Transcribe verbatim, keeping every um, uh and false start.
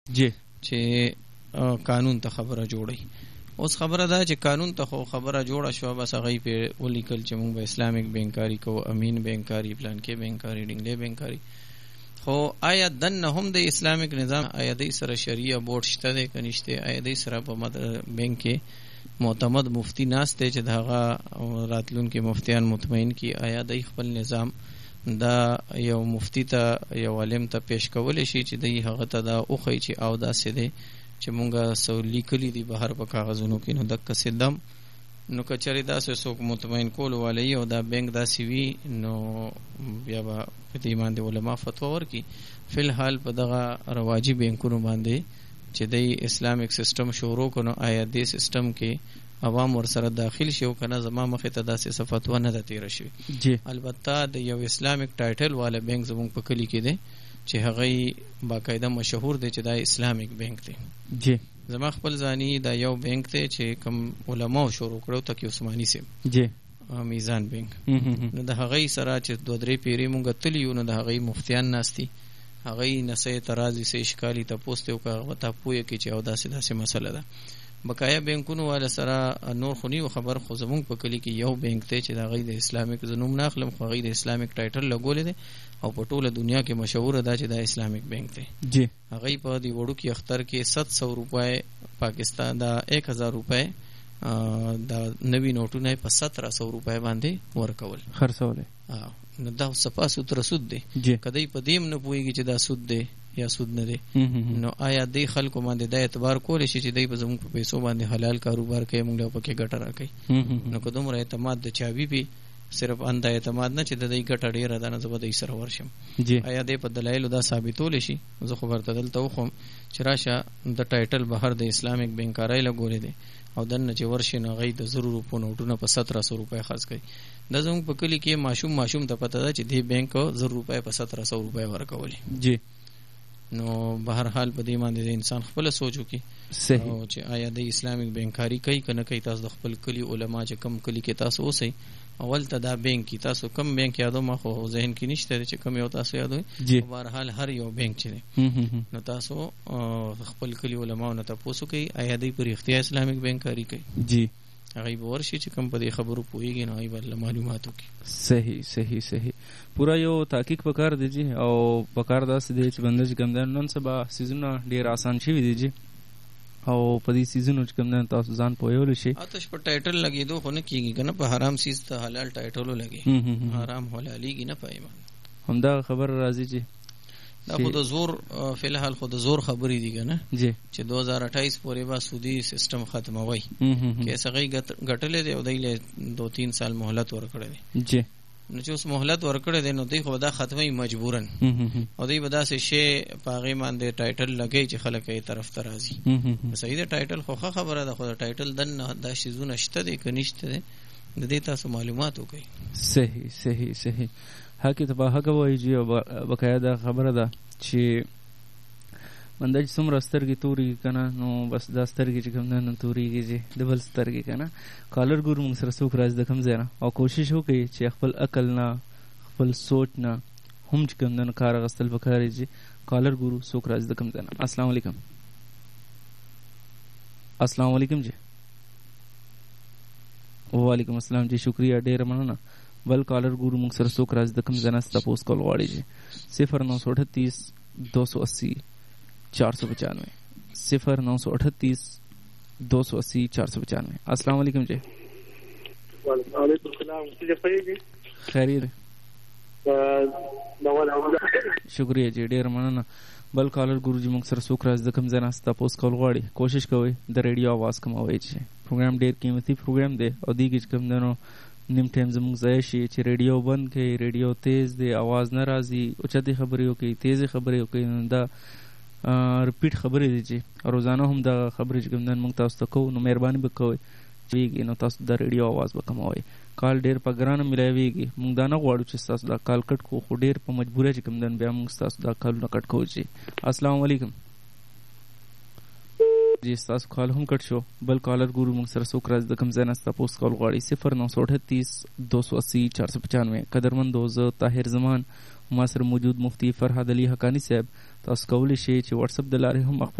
جی چې قانون ته خبره جوړي. اوس خبره ده چې قانون ته خو خبره جوړه شو، بس هغه په ولیکل چې موږ به اسلامیک بینکاری کوو، امین بینکاری، پلان کې بینکاری، ډینګلې بینکاری. خو آیا دنه هم د اسلامیک نظام آیا د سره شریعه بورډ شته دی که نشته؟ آیا د سره په بینک کې معتمد مفتی ناسته چې دغه راتلونکي مفتیان مطمئن کی؟ آیا د خپل نظام دا یو مفتی ته یو عالم ته پیش کول شي چې د هغه ته دا اوخی چې او دا سده چې مونږه سو لیکلی دی بهر په کاغذونو کې نو دک سدم نو کچری دا سه څوک مطمئن کول والی او دا بینک دا سی وی نو بیا به په دې باندې علما فتوا ورکي. فل حال په دغه رواجی بینکونو باندې چې د اسلامیک سیستم شروع کونو آیا د سیستم کې عوام ور سره داخل شي کنه زما مخه ته داسې فتوا نه ده تیر شي. جی البته د یو اسلامیک ټایټل والا بینک زموږ په کلی کې دی چې هغه باقاعده مشهور دی چې دا اسلامیک بینک دی. جی زما خپل ځانی دا یو بینک دی چې کوم علماء شروع کړو تکي عثماني سي. جی میزان بینک نو د هغه سره چې دوه درې پیری مونږ تلیو نو د هغه مفتیان ناشتي هغه نسې ترازی سه اشکالی ته پوسټ او وتا پوهه کې چې او داسې داسې مسله ده. بقایا بینکونو والا سره نور خونی خبر خو زمونږ په کلی کې یو بینک ته چې دا غي د اسلامیک زنوم ناخلم خو غي د اسلامیک ټایټل لګولې ده او په ټوله دنیا کې مشهور ده چې دا اسلامیک بینک دی. جی هغه په دی وړو کې اختر کې سات سو روپے پاکستان دا ایک هزار روپے دا نوی نوټونه په سترہ سو روپے باندې ورکول خرڅول. نو دا سپاسو تر سود دی. کدی په دیم نه پويږي چې دا سود دی یا سود نه دی. نو آیا د خلکو باندې د اعتبار کول شي چې دای په زموږ په پیسو باندې حلال کاروبار کوي موږ له پکې ګټه راکړي؟ نو کوم را اعتماد د چاوي به صرف انده اعتماد نه چې د دې ګټه ډیره ده نه زبر د سره ورشم. آیا د په دلایل دا ثابتول شي؟ زه خو ورته دلته خو چې راشه د ټایټل بهر د اسلامیک بینکارای لګولې دي او دنه چې ورشي نه غي د ضرورو په نوټونه په سترہ سو روپے خرڅ کړي. د زموږ په کلی کې ماشوم ماشوم ته پته ده چې د بینک زر روپے په سترہ سو روپے ورکولې. جی نو بهر حال په دې باندې انسان خپل سوچو کې صحیح او چې آیا د اسلامیک بینکاری کوي کنه کوي. تاسو د خپل کلی علما چې کم کلی کې تاسو اوسئ اول ته دا بینک کی تاسو کم بینک یادو ما خو ذهن کې نشته چې کم یو تاسو یادوي. بهر حال هر یو بینک چې نو تاسو خپل کلی علما نه تاسو کوي آیا د پر اختیار اسلامیک بینکاری کوي. جی هغه به ورشي چې کوم په دې خبرو پويږي نو هغه بل معلوماتو کې صحیح صحیح صحیح پورا یو تحقیق وکړ دی جی او وکړ داس دی چې بندج کمدان نن سبا سیزن ډیر آسان شي وي دی او په دې سیزن چې کمدان تاسو ځان پویول شي تاسو په ټایټل لګې دوه خو نه کیږي کنه په حرام سیز ته حلال ټایټلو لګي حرام حلاليږي نه پایما همدا خبر راځي جی دا خود زور فی الحال خود زور خبرې دي کنه جی چې دو ہزار اٹھائیس پورې با سودی سیستم ختموي کې سغې غټلې دی او دایله دو تین سال مهلت ورکړې دي. جی نو چې اوس مهلت ورکړې دي نو دوی خو دا ختمي مجبورن او دوی بدا سه شی پاغي باندې ټایټل لګي چې خلک یې طرف ته راځي. صحیح ده ټایټل خو خبره ده خو ټایټل دن دا شیزونه شته دي کنيشته دي د دې تاسو معلومات وکړئ. صحیح صحیح صحیح حق ته به حق وایي جی او بقاعده خبره ده چې منده چې څومره سترګې توري کنه نو بس دا سترګې چې کوم نه توريږي جی د بل سترګې کنه کالر ګور موږ سره څوک راځي د کوم ځای نه او کوشش وکړي چې خپل عقل نه خپل سوچ نه هم چې کوم نه کار غستل وکړي جی کالر ګور څوک راځي د کوم ځای نه. السلام علیکم. السلام علیکم جی. وعلیکم السلام جی شکریہ ډیر مننه. بل کالر ګورو موږ سره څوک راځي د کوم ځای نه تاسو کول غواړي جی صفر نو سو اٹھتیس دو سو اسی چار سو پچانوے صفر نو سو اٹھتیس دو سو اسی چار سو پچانوے. السلام علیکم جی. وعلیکم السلام. خیریت شکریہ جی ډیر مننه. بل کالر ګورو جی موږ سره څوک راځي د کوم ځای نه تاسو کول غواړي کوشش کوئ د ریډیو आवाज کموي چې پروګرام ډیر قیمتي پروګرام دی او دیګه کوم دنو نیم ټایم زموږ ځای شي چې ریډیو بند کړي ریډیو تیز دی आवाज نه راځي او چته خبرې وکړي تیز خبرې وکړي دا ریپیټ خبرې دي چې روزانه هم دا خبرې کوم دن موږ تاسو ته کوو نو مهرباني وکوي چې نو تاسو د ریډیو आवाज وکموي. کال ډیر په ګرانه ملایويږي موږ دا نه غواړو چې تاسو دا کال کټ کو خو ډیر په مجبورۍ چې کوم دن بیا موږ تاسو دا کال نه کټ کوو. السلام علیکم. چې تاسو کال هم کټ شو. بل کالر ګورو موږ سره څوک راځي د کوم ځای نه تاسو پوس کول غواړي. صفر نو سو اٹھتیس دو سو اسی چار سو پچانوے. قدرمندو زه طاهر زمان ما سره موجود مفتی فرهاد علي حقانی صاحب. تاسو کولی شئ چې واتس اپ د لارې هم خپل